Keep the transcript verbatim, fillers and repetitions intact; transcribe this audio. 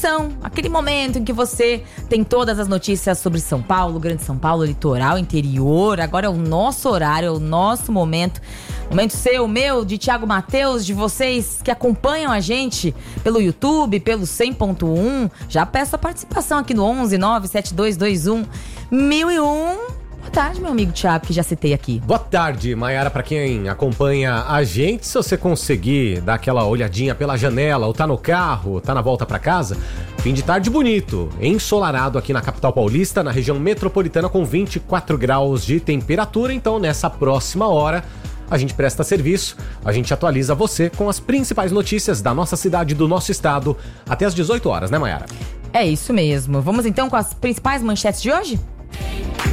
participação. Aquele momento em que você tem todas as notícias sobre São Paulo, Grande São Paulo, litoral, interior. Agora é o nosso horário, é o nosso momento. Momento seu, meu, de Thiago Matheus, de vocês que acompanham a gente pelo YouTube, pelo cem ponto um. Já peço a participação aqui no onze nove sete dois dois um mil e um. Boa tarde, meu amigo Thiago, que já citei aqui. Boa tarde, Mayara, pra quem acompanha a gente. Se você conseguir dar aquela olhadinha pela janela, ou tá no carro, tá na volta pra casa, fim de tarde bonito, ensolarado aqui na capital paulista, na região metropolitana, com vinte e quatro graus de temperatura. Então, nessa próxima hora, a gente presta serviço, a gente atualiza você com as principais notícias da nossa cidade, do nosso estado, até às dezoito horas, né, Mayara? É isso mesmo. Vamos então com as principais manchetes de hoje?